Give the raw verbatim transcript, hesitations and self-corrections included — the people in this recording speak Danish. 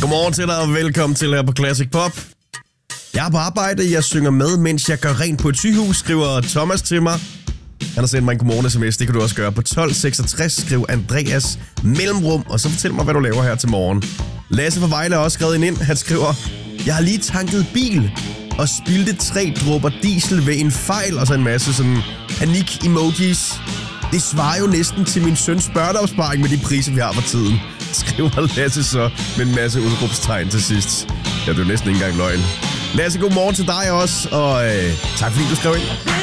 Godmorgen til dig, og velkommen til her på Classic Pop. Jeg er på arbejde, jeg synger med, mens jeg gør rent på et sygehus, skriver Thomas til mig. Han har sendt mig en godmorgen-sms, det kan du også gøre på tolv seksogtres, skriv Andreas mellemrum, og så fortæl mig, hvad du laver her til morgen. Lasse fra Vejle har også skrevet ind, han skriver, jeg har lige tanket bil og spildte tre dråber diesel ved en fejl, og så en masse sådan panik-emojis. Det svarer jo næsten til min søns børneopsparing med de priser, vi har for tiden, skriver Lasse så med en masse udråbstegn til sidst. Ja, det er jo næsten ikke engang løgn. Lasse, god morgen til dig også, og øh, tak fordi du skrev ind.